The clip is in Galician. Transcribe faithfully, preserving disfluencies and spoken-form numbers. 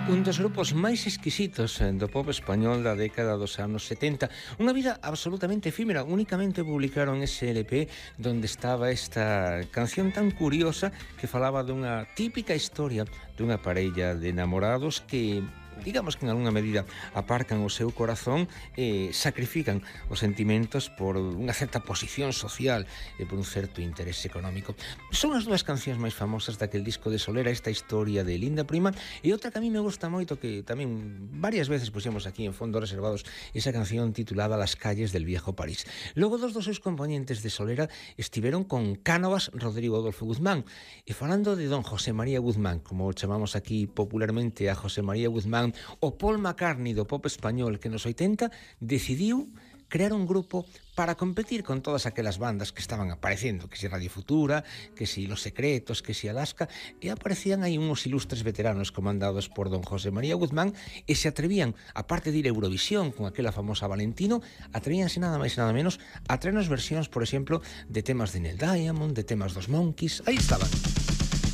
Un dos grupos máis exquisitos do pop español da década dos anos setenta. Unha vida absolutamente efímera. Únicamente publicaron ese L P donde estaba esta canción tan curiosa que falaba dunha típica historia dunha parella de enamorados que, digamos que en alguna medida aparcan o seu corazón e sacrifican os sentimentos por unha certa posición social e por un certo interés económico. Son as dúas cancións máis famosas daquel disco de Solera, esta historia de Linda Prima, e outra que a mí me gusta moito, que tamén varias veces puxemos aquí en Fondos Reservados, esa canción titulada Las calles del viejo París. Logo, dos dos seus componentes de Solera estiveron con Cánovas, Rodrigo Adolfo Guzmán, e falando de don José María Guzmán, como chamamos aquí popularmente a José María Guzmán, o Paul McCartney do pop español, que nos oitenta decidiu crear un grupo para competir con todas aquelas bandas que estaban aparecendo, que si Radio Futura, que si Los Secretos, que si Alaska, e aparecían aí unhos ilustres veteranos comandados por don José María Guzmán, e se atrevían, aparte de ir a Eurovisión con aquela famosa Valentino, atrevíanse nada máis e nada menos a traernos versións, por exemplo, de temas de Neil Diamond, de temas dos Monkeys. Aí estaban.